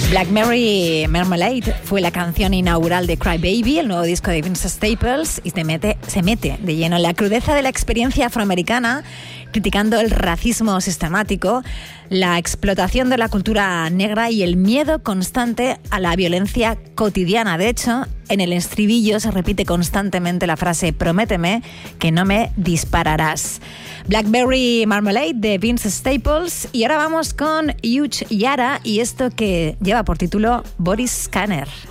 Blackberry Marmalade fue la canción inaugural de Cry Baby, el nuevo disco de Vince Staples, y se mete de lleno en la crudeza de la experiencia afroamericana, criticando el racismo sistemático, la explotación de la cultura negra y el miedo constante a la violencia cotidiana. De hecho, en el estribillo se repite constantemente la frase «Prométeme que no me dispararás». Blackberry Marmalade de Vince Staples. Y ahora vamos con Huge Yara y esto que lleva por título Body Scanner.